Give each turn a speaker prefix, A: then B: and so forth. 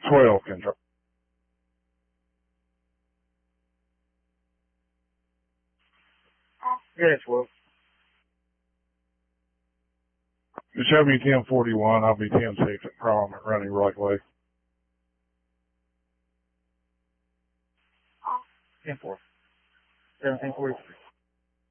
A: 12 control.
B: Yeah, 12.
A: Just show me 1041. I'll be 10-6 at Parliament running right way.
B: 10-4. 1743.